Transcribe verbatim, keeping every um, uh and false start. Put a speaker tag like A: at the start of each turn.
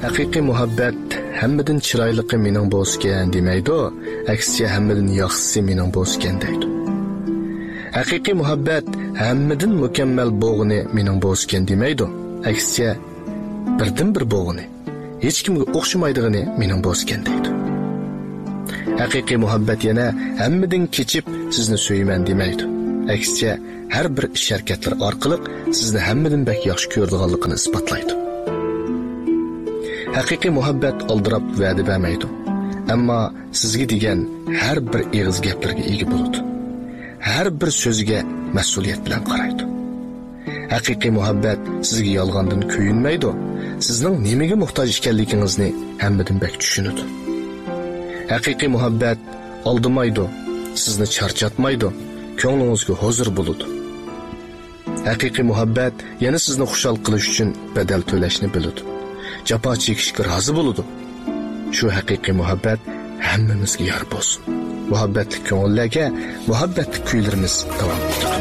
A: Haqiqiy muhabbat hammadan chiroyligi mening bo'lsgan demaydi, aksiga hammadan yaxshisi mening bo'lsgan deydi. Haqiqiy muhabbat hammadan mukammal bo'lg'ini mening bo'lsgan demaydi, aksiga birdan bir bo'lg'ini, hech kimga o'xshamaydigini mening bo'lsgan deydi. Haqiqiy muhabbat yana hammadan kechib sizni so'yman demaydi, aksiga har bir ish-harakatlar orqali sizni hammadan bak yaxshi ko'radiganligini isbotlaydi. Haqiqiy muhabbat oldirab va'da bermaydi, ammo sizga degan har bir eg'iz gaplarga ega bo'ladi. Har bir so'ziga mas'uliyat bilan qaraydi. Haqiqiy muhabbat sizga yolg'ondan kuyinmaydi, sizning nimaga muhtoj ekanligingizni hammadan bak tushunadi. Haqiqiy muhabbat aldamaydi, sizni charchatmaydi, ko'nglingizga huzur bo'ladi. Haqiqiy muhabbat yana sizni xushal qilish uchun badal to'lashni biladi. Jafo chekishga rozi bo'ladi. Shu haqiqiy muhabbat hammamizga yor bo'lsin. Muhabbatli ko'ngillarga muhabbatli kuylarimiz davom etadi.